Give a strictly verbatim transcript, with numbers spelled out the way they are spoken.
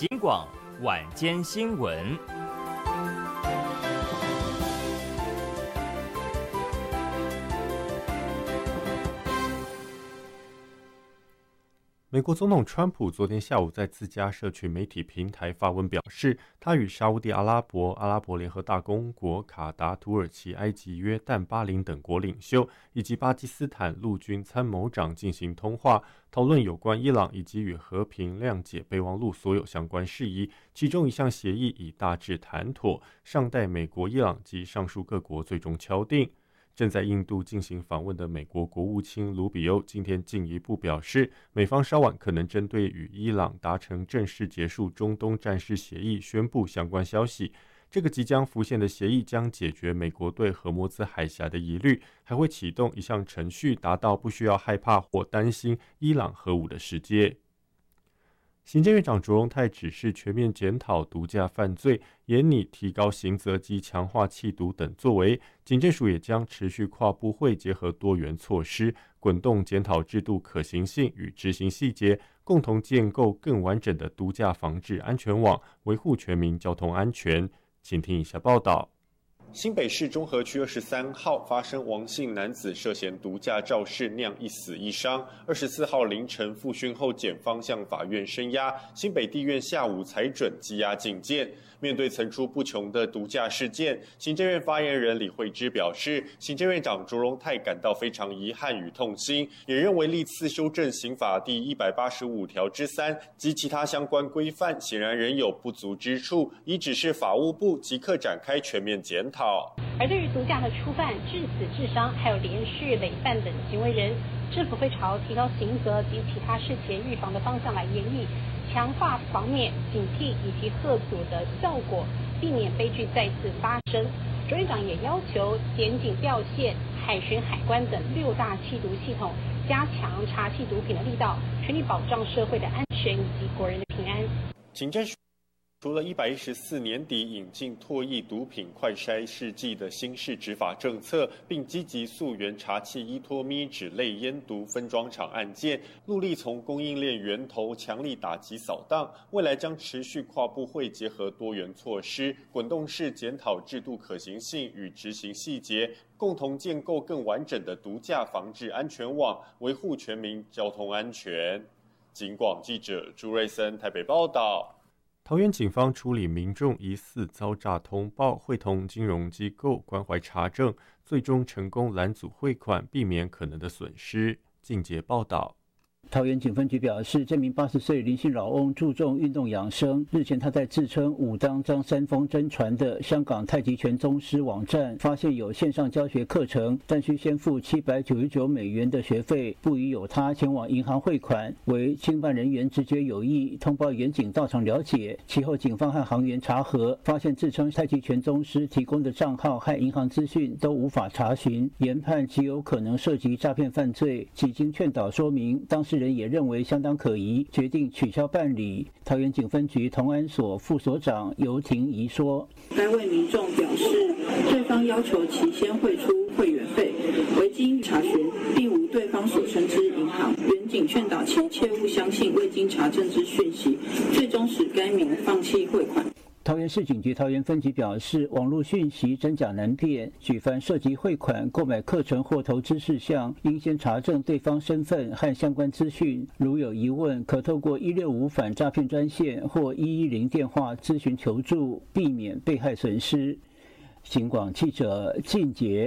警广晚间新闻。 美国总统川普昨天下午在自家社群媒体平台发文表示，他与沙烏地阿拉伯、阿拉伯联合大公国、卡达、土耳其、埃及、约旦、巴林等国领袖以及巴基斯坦陆军参谋长进行通话，讨论有关伊朗以及与和平谅解备忘录所有相关事宜，其中一项协议已大致谈妥，尚待美国、伊朗及上述各国最终敲定。正在印度进行访问的美国国务卿卢比欧今天进一步表示，美方稍晚可能针对与伊朗达成正式结束中东战事协议宣布相关消息。这个即将浮现的协议将解决美国对荷默兹海峡的疑虑，还会启动一项程序，达到不需要害怕或担心伊朗核武的世界。行政院长卓荣泰指示全面检讨毒驾犯罪，严拟提高刑责及强化缉毒等作为。警政署也将持续跨部会结合多元措施，滚动检讨制度可行性与执行细节，共同建构更完整的毒驾防治安全网，维护全民交通安全。请听以下报道。 新北市中和区二十三号发生王姓男子涉嫌毒驾肇事酿一死一伤。二十四号凌晨复讯后，检方向法院声押，新北地院下午裁准羁押禁见。面对层出不穷的毒驾事件，行政院发言人李惠芝表示，行政院长卓荣泰感到非常遗憾与痛心，也认为历次修正刑法第一百八十五条之三及其他相关规范，显然仍有不足之处，已指示法务部即刻展开全面检讨。 而对于毒驾的初犯、致死、致伤，还有连续累犯等行为人，政府会朝提高刑责及其他事前预防的方向来研议，强化防灭、警惕以及嚇阻的效果，避免悲剧再次发生。卓院长也要求检警调线、海巡、海关等六大缉毒系统，加强查缉毒品的力道，全力保障社会的安全以及国人的平安。 警政署除了一百一十四年底引进唾液毒品快筛试剂的新式执法政策，并积极溯源查缉依托咪脂类烟毒分装厂案件，陆力从供应链源头强力打击扫荡。未来将持续跨部会结合多元措施，滚动式检讨制度可行性与执行细节，共同建构更完整的毒驾防治安全网，维护全民交通安全。警广记者朱瑞森台北报道。 桃园警方处理民众疑似遭诈通报，会同金融机构关怀查证，最终成功拦阻汇款，避免可能的损失。靳杰报道。 桃园警分局表示，这名八十岁林姓老翁注重运动养生。日前，他在自称武当张三丰真传的香港太极拳宗师网站，发现有线上教学课程，但需先付七百九十九美元的学费，不疑有他，前往银行汇款。为经办人员直觉有异，通报远警到场了解。其后，警方和行员查核，发现自称太极拳宗师提供的账号和银行资讯都无法查询，研判极有可能涉及诈骗犯罪。几经劝导说明，当事人也认为相当可疑，决定取消办理。桃园警分局同安所副所长尤婷怡说：“ 该位民众表示，对方要求其先汇出会员费，为经查询并无对方所称之银行。远警劝导其切勿相信未经查证之讯息，最终使该民放弃汇款。” 桃园市警局桃园分局表示，网络讯息真假难辨，举凡涉及汇款、购买课程或投资事项，应先查证对方身份和相关资讯。如有疑问，可透过一六五反诈骗专线或一一零电话咨询求助，避免被害损失。警广记者靳杰